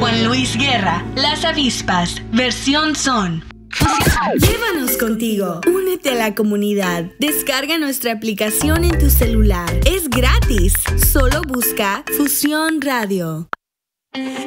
Juan Luis Guerra, Las Avispas, versión son. Llévanos contigo. Únete a la comunidad. Descarga nuestra aplicación en tu celular. Es gratis. Solo busca Fusión Radio.